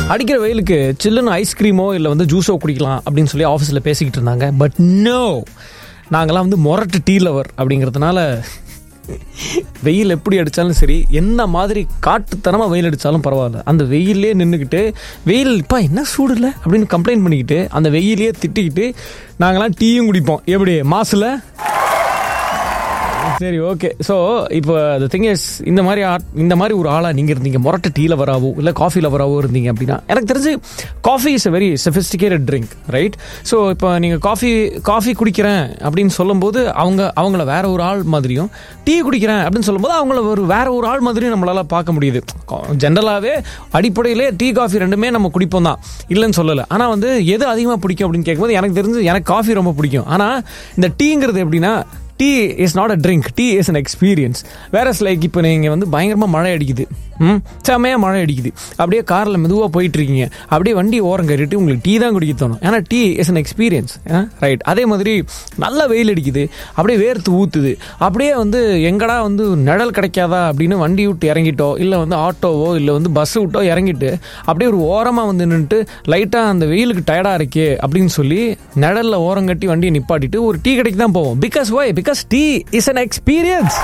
அடிக்கிற வெயிலுக்கு சில்லுன்னு ஐஸ்கிரீமோ இல்லை வந்து ஜூஸோ குடிக்கலாம் அப்படின்னு சொல்லி ஆஃபீஸில் பேசிக்கிட்டு இருந்தாங்க. பட் நோ, நாங்களாம் வந்து மொரட்டு டீ லவர் அப்படிங்கிறதுனால வெயில் எப்படி அடித்தாலும் சரி, என்ன மாதிரி காட்டுத்தனமாக வெயில் அடித்தாலும் பரவாயில்ல, அந்த வெயிலே நின்றுக்கிட்டு வெயில் இப்போ என்ன சூடு இல்லை அப்படின்னு கம்ப்ளைண்ட் பண்ணிக்கிட்டு அந்த வெயிலே திட்டிக்கிட்டு நாங்களாம் டீயும் குடிப்போம். எப்படி மாசில்? சரி, ஓகே. ஸோ இப்போ த திங் இஸ், இந்த மாதிரி ஒரு ஆளாக நீங்கள் இருந்தீங்க, மொரட்ட டீ லவராகவோ இல்லை காஃபி லவராகவோ இருந்தீங்க அப்படின்னா, எனக்கு தெரிஞ்சு coffee is a very sophisticated drink, right? So இப்போ நீங்கள் காஃபி குடிக்கிறேன் அப்படின்னு சொல்லும்போது அவங்கள வேற ஒரு ஆள் மாதிரியும், டீ குடிக்கிறேன் அப்படின்னு சொல்லும்போது அவங்கள வேற ஒரு ஆள் மாதிரியும் நம்மளால் பார்க்க முடியுது. ஜென்ரலாகவே அடிப்படையிலே டீ காஃபி ரெண்டுமே நம்ம குடிப்போம் தான், இல்லைன்னு சொல்லலை. ஆனால் வந்து எது அதிகமாக பிடிக்கும் அப்படின்னு கேட்கும்போது எனக்கு தெரிஞ்சு எனக்கு காஃபி ரொம்ப பிடிக்கும். ஆனால் இந்த டீங்கிறது எப்படின்னா, tea is not a drink, tea is an experience. Whereas like இப்போ நீங்கள் வந்து பயங்கரமாக மழை அடிக்குது, செம்மையாக மழை அடிக்குது, அப்படியே காரில் மெதுவாக போயிட்டுருக்கீங்க, அப்படியே வண்டி ஓரம் கட்டிட்டு உங்களுக்கு டீ தான் குடிக்க தோணும். ஏன்னா tea is an experience, right? அதே மாதிரி நல்ல வெயில் அடிக்குது, அப்படியே வேர்த்து ஊற்றுது, அப்படியே வந்து எங்கடா வந்து நிழல் கிடைக்காதா அப்படின்னு வண்டி விட்டு இறங்கிட்டோ இல்லை வந்து ஆட்டோவோ இல்லை வந்து பஸ்ஸு விட்டோ இறங்கிட்டு அப்படியே ஒரு ஓரமாக வந்து நின்றுட்டு லைட்டாக அந்த வெயிலுக்கு டயர்டாக இருக்கே அப்படின்னு சொல்லி நிழலில் ஓரம் கட்டி வண்டியை நிப்பாட்டிட்டு ஒரு டீ கடைக்கு தான் போவோம். Because tea is an experience.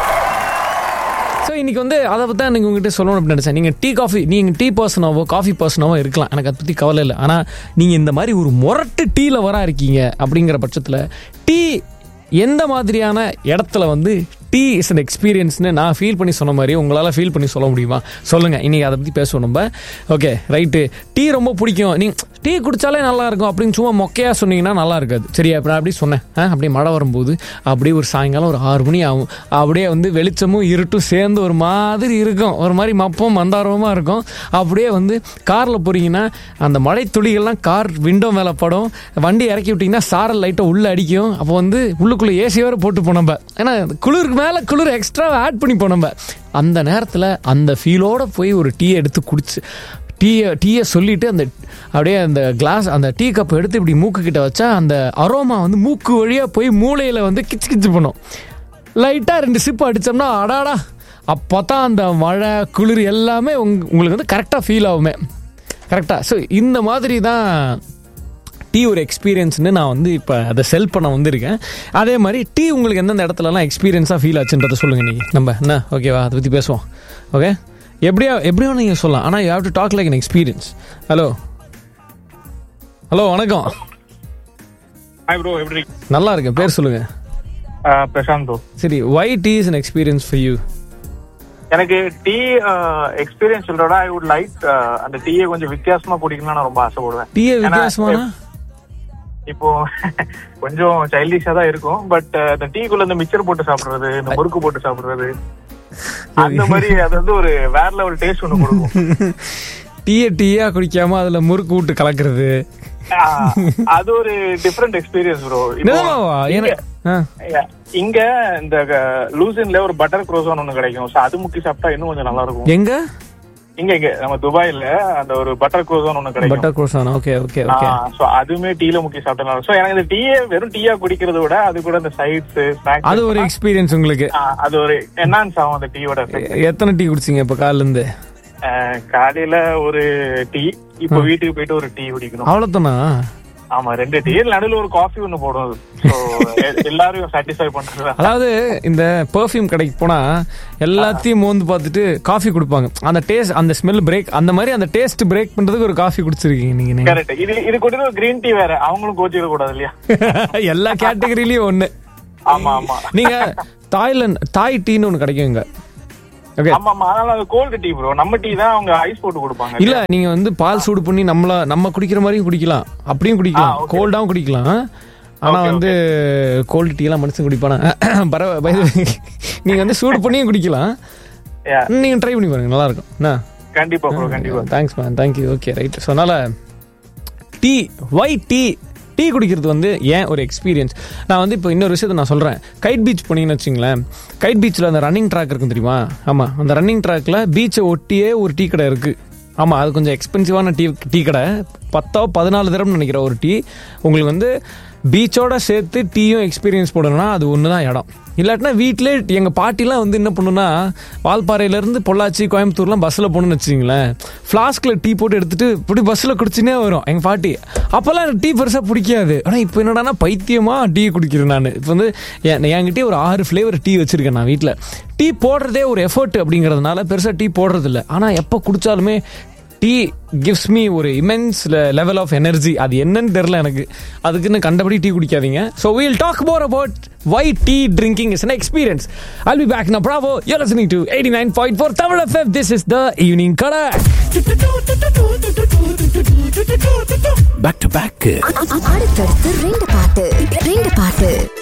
So இன்றைக்கி வந்து அதை பற்றி தான் நீங்கள் உங்கள்கிட்ட சொல்லணும் அப்படின்னு நினச்சேன். நீங்கள் டீ பர்சனாவோ காஃபி பர்சனாவோ இருக்கலாம், எனக்கு அதை பற்றி கவலை இல்லை. ஆனால் நீங்கள் இந்த மாதிரி ஒரு மொரட்டு டீ லவராக இருக்கீங்க அப்படிங்கிற பட்சத்தில் டீ எந்த மாதிரியான இடத்துல வந்து டீ இஸ் அன் எக்ஸ்பீரியன்ஸ்னு நான் ஃபீல் பண்ணி சொன்ன மாதிரி உங்களால் ஃபீல் பண்ணி சொல்ல முடியுமா? சொல்லுங்கள், இன்றைக்கி அதை பற்றி பேசுவோம் நம்ம. Okay, right. டீ ரொம்ப பிடிக்கும், நீங்கள் டீ குடித்தாலே நல்லாயிருக்கும் அப்படின்னு சும்மா மொக்கையாக சொன்னீங்கன்னா நல்லா இருக்காது. சரியா? இப்போ நான் அப்படி சொன்னேன், அப்படியே மழை வரும்போது அப்படியே ஒரு சாயங்காலம் ஒரு 6 மணி ஆகும், அப்படியே வந்து வெளிச்சமும் இருட்டும் சேர்ந்து ஒரு மாதிரி இருக்கும், ஒரு மாதிரி மப்பம் மந்தாரமாக இருக்கும். அப்படியே வந்து காரில் போகிறீங்கன்னா அந்த மழை துளிகள்லாம் கார் விண்டோ மேலே படும், வண்டி இறக்கி விட்டிங்கன்னா சாரல் லைட்டாக உள்ளே அடிக்கும். அப்போ வந்து உள்ளுக்குள்ளே ஏசி வேறு போட்டு போனோம்ப, ஏன்னா குளிருக்கு மேலே குளிர் எக்ஸ்ட்ரா ஆட் பண்ணி போனோம்ப. அந்த நேரத்தில் அந்த ஃபீலோடு போய் ஒரு டீயை எடுத்து குடிச்சு டீயை சொல்லிவிட்டு அப்படியே அந்த கிளாஸ் அந்த டீ கப்பை எடுத்து இப்படி மூக்கு கிட்ட வச்சா அந்த அரோமா வந்து மூக்கு வழியாக போய் மூளையில் வந்து கிச்சு பண்ணும். லைட்டாக 2 சிப்பு அடித்தோம்னா அடாடா, அப்போ தான் அந்த மழை குளிர் எல்லாமே உங்களுக்கு வந்து கரெக்டாக ஃபீல் ஆகுமே. கரெக்டாக? ஸோ இந்த மாதிரி தான் டீ ஒரு எக்ஸ்பீரியன்ஸ்னு நான் வந்து இப்போ அதை செல் பண்ண வந்திருக்கேன். அதே மாதிரி டீ உங்களுக்கு எந்தெந்த இடத்துலலாம் எக்ஸ்பீரியன்ஸாக ஃபீல் ஆச்சுன்றதை சொல்லுங்கள் நீங்கள். நம்ம என்ன ஓகேவா, அதை பற்றி பேசுவோம். ஓகே, எப்படியோ நீங்கள் சொல்லலாம், ஆனால் you have to talk like an experience. Hello, வணக்கம். ஹாய் ப்ரோ, எப்படி இருக்கீங்க? நல்லா இருக்கேன். பேர் சொல்லுங்கள். பிரசாந்த் ப்ரோ. சரி, why tea is an experience for you? எனக்கு tea experience சொல்றோட I would like அந்த டீயை கொஞ்சம் வித்தியாசமா குடிக்கணும்னு நான் ரொம்ப ஆசைப்படுவேன். டீயை வித்தியாசமா இப்போ கொஞ்சம் சைல்டிஷா தான் இருக்கும், பட் அந்த டீக்குள்ள இந்த மிக்சர் போட்டு சாப்பிடுறது, இந்த முறுக்கு போட்டு சாப்பிடுறது, அந்த மாதிரி அது வந்து ஒரு வேற லெவல் டேஸ்ட் ஒன்று கொடுக்கும். டீயா குடிக்காம அதுல முறுக்கு விட்டு கலக்கிறது, அது ஒரு டிஃபரெண்ட் எக்ஸ்பீரியன்ஸ் ப்ரோ. இங்க இந்த லூசன்ல ஒரு பட்டர் குரோசான் ஒண்ணு கிடைக்கும், அது முக்கி சாப்பிட்டா இன்னும் கொஞ்சம் நல்லா இருக்கும். எங்க இங்க நம்ம துபாயில அந்த ஒரு பட்டர் குரோசான் ஒண்ணு கிடைக்கும். Butter Khorasan, okay okay okay. So அதுமே டீல முக்கி சாப்பிட்டா. சோ எனக்கு இந்த டீயே வெறும் டீயா குடிக்கிறத விட அது கூட இந்த சைட்ஸ் ஸ்நாக்ஸ், அது ஒரு எக்ஸ்பீரியன்ஸ் உங்களுக்கு. அது ஒரு என்ஹான்ஸ் ஆகும் அந்த டீயோட. எத்தனை டீ குடிச்சீங்க இப்ப காலையில இருந்து? காலையில ஒரு டீ, இப்ப வீட்டுக்கு போயிட்டு ஒரு டீ குடிக்கணும். அவ்வளவுதானா? ஆமா, 2 டீ, நடுவில் ஒரு காஃபி ஒண்ணு போடும். எல்லாரும் சாட்டிஸ்ஃபை பண்றது. அதாவது இந்த பெர்ஃப்யூம் கடைக்கு போனா எல்லாத்தையும் மோந்து பார்த்துட்டு காஃபி கொடுப்பாங்க, அந்த டேஸ்ட் அந்த ஸ்மெல் பிரேக், அந்த மாதிரி அந்த டேஸ்ட் பிரேக் பண்றதுக்கு ஒரு காஃபி குடிச்சிருக்கீங்க நீங்க. கரெக்ட். இது கூட கிரீன் டீ வேற, அவங்களும் கோச்சிக்க கூடாது இல்லையா? எல்லா கேட்டகரியிலயும் ஒண்ணு. ஆமா ஆமா. நீங்க தாய் டீன்னு ஒண்ணு கிடைக்குங்க. இல்ல நீங்க வந்து பால் சூடு பண்ணி நம்ம குடிக்கிற மாதிரியும் குடிக்கலாம், அப்படியும் குடிக்கலாம், கோல்டாவும் குடிக்கலாம். ஆனா வந்து கோல்டு டீ எல்லாம் மனுஷன் குடிப்பானா? நீங்க வந்து சூடு பண்ணியும் குடிக்கலாம், நீங்க ட்ரை பண்ணி பாருங்க, நல்லா இருக்கும். கண்டிப்பா ப்ரோ, கண்டிப்பா. Thanks man, thank you. Okay, right. So அதனால டீ குடிக்கிறது வந்து ஏன் ஒரு எக்ஸ்பீரியன்ஸ். நான் வந்து இப்போ இன்னொரு விஷயத்தை நான் சொல்கிறேன். கைட் பீச் போனீங்கன்னு வச்சுங்களேன், கைட் பீச்சில் அந்த ரன்னிங் ட்ராக் இருக்கும் தெரியுமா? ஆமாம், அந்த ரன்னிங் ட்ராக்கில் பீச்சை ஒட்டியே ஒரு டீ கடை இருக்குது. ஆமாம், அது கொஞ்சம் எக்ஸ்பென்சிவான டீ கடை, 10-14 திரம்னு நினைக்கிற ஒரு டீ. உங்களுக்கு வந்து பீச்சோட சேர்த்து டீயும் எக்ஸ்பீரியன்ஸ் போடணும்னா அது ஒன்று தான் இடம். இல்லாட்டினா வீட்டிலே எங்கள் பாட்டிலாம் வந்து என்ன பண்ணுன்னா, வால்பாறையிலேருந்து பொள்ளாச்சி கோயம்புத்தூர்லாம் பஸ்ஸில் போகணுன்னு வச்சுக்கிங்களேன், ஃப்ளாஸ்கில் டீ போட்டு எடுத்துகிட்டு இப்படி பஸ்ஸில் குடிச்சுனே வரும் எங்கள் பாட்டி. அப்போல்லாம் எனக்கு டீ பெருசாக பிடிக்காது. ஆனால் இப்போ என்னடானா பைத்தியமாக டீ குடிக்கிறேன் நான். இப்போ வந்து என்கிட்டே ஒரு 6 ஃப்ளேவர் டீ வச்சுருக்கேன் நான் வீட்டில். டீ போடுறதே ஒரு எஃபர்ட் அப்படிங்கிறதுனால பெருசாக டீ போடுறதில்ல. ஆனால் எப்போ குடித்தாலுமே டீ கிவ்ஸ் மீ ஒரு இமென்ஸ் லெவல் ஆஃப் எனர்ஜி. அது என்னன்னு தெரியல எனக்கு. அதுக்குன்னு கண்டபடி tea குடிக்காதீங்க. So we'll talk more about why tea drinking is an experience. I'll be back now. Bravo. You're listening to 89.4 Tamil FM. This is the Evening Kada. Back to back. அடுத்தடுத்து 2 பாட்டு